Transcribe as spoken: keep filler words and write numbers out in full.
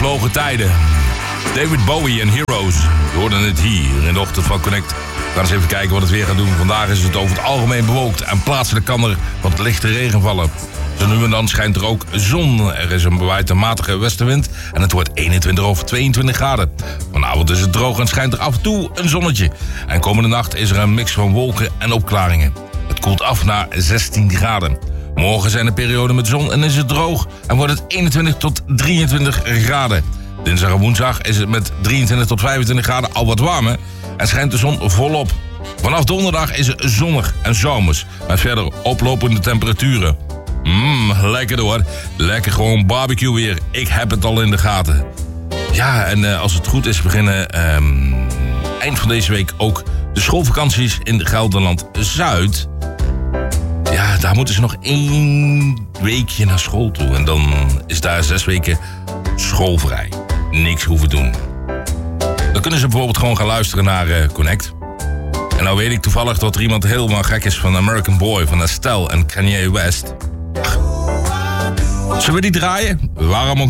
vervlogen tijden. David Bowie en Heroes. We hoorden het hier in de ochtend van Connect. We gaan eens even kijken wat het weer gaat doen. Vandaag is het over het algemeen bewolkt en plaatselijk kan er wat lichte regen vallen. Zo nu en dan schijnt er ook zon. Er is een bewaaid en matige westenwind en het wordt eenentwintig of tweeëntwintig graden. Vanavond is het droog en schijnt er af en toe een zonnetje. En komende nacht is er een mix van wolken en opklaringen. Het koelt af naar zestien graden. Morgen zijn er perioden met zon en is het droog en wordt het eenentwintig tot drieëntwintig graden. Dinsdag en woensdag is het met drieëntwintig tot vijfentwintig graden al wat warmer en schijnt de zon volop. Vanaf donderdag is het zonnig en zomers, met verder oplopende temperaturen. Mmm, lekker hoor. Lekker gewoon barbecue weer. Ik heb het al in de gaten. Ja, en uh, als het goed is beginnen um, eind van deze week ook de schoolvakanties in Gelderland-Zuid. Ja, daar moeten ze nog één weekje naar school toe. En dan is daar zes weken schoolvrij. Niks hoeven doen. Dan kunnen ze bijvoorbeeld gewoon gaan luisteren naar uh, Connect. En nou weet ik toevallig dat er iemand helemaal gek is van American Boy, van Estelle en Kanye West. Zullen we die draaien? Waarom ook